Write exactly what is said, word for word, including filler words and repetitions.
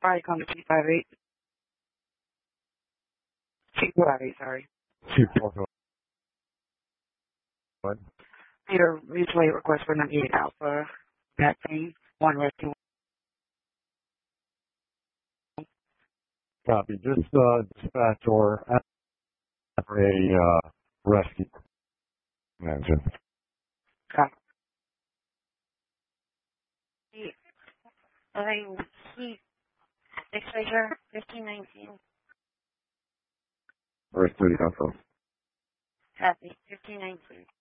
Alright, come to two five eight. two five eight, sorry. Two four one. Your mutual aid request for ninety-eight Alpha vaccine. One rescue. Copy. Just uh, dispatch or for a uh, rescue engine. Copy. Loving Heat, Exposure, fifteen nineteen. Where's thirty Alpha? Copy, fifteen nineteen.